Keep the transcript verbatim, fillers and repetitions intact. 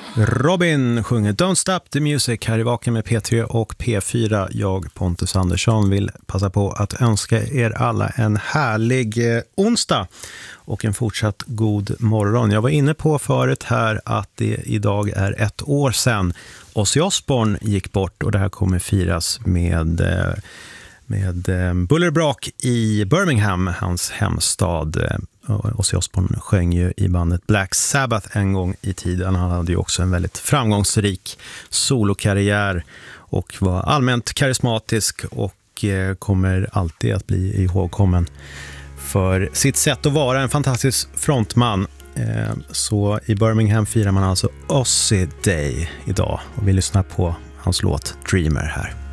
Robin sjunger Don't Stop the Music här i Vaken med P tre och P fyra. Jag, Pontus Andersson, vill passa på att önska er alla en härlig eh, onsdag och en fortsatt god morgon. Jag var inne på förut här att det idag är ett år sedan Ozzy Osbourne gick bort, och det här kommer firas med... Eh, med eh, bullerbrak i Birmingham, hans hemstad. Ozzy Osbourne sjöng ju i bandet Black Sabbath en gång i tiden. Han hade ju också en väldigt framgångsrik solokarriär och var allmänt karismatisk och eh, kommer alltid att bli ihågkommen för sitt sätt att vara en fantastisk frontman. Eh, så i Birmingham firar man alltså Ozzy Day idag, och vi lyssnar på hans låt Dreamer här.